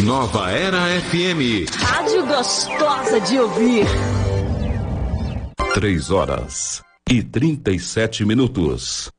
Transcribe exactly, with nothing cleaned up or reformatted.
Nova Era F M. Rádio gostosa de ouvir. Três horas e trinta e sete minutos.